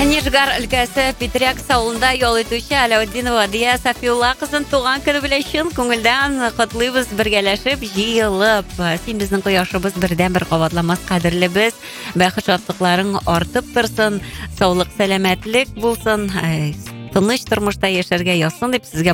Нижгар өлкәсе Петрякс авылында ял итүче Алауддинова Дия Сафиулла кызын туган көне белән чын күңелдән котлыйбыз, бергәләшеп, җыелып. Син безнең кояшыбыз бердән бер кабатламас кадерлебез. Бәхет шатлыкларың артып торсын, саулык, сәламәтлек булсын. Тыныч тормышта яшәргә язсын дип сезгә